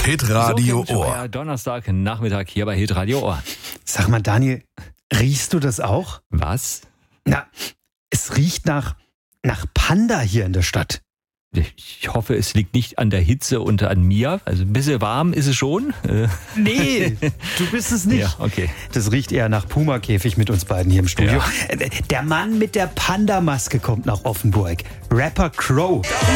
Hitradio So, Ohr. Donnerstag Nachmittag hier bei Hitradio Ohr. Sag mal, Daniel, riechst du das auch? Was? Na, es riecht nach Panda hier in der Stadt. Ich hoffe, es liegt nicht an der Hitze und an mir. Also ein bisschen warm ist es schon. Nee, du bist es nicht. Ja, okay. Das riecht eher nach Puma-Käfig mit uns beiden hier im Studio. Ja. Der Mann mit der Panda-Maske kommt nach Offenburg. Rapper Crow.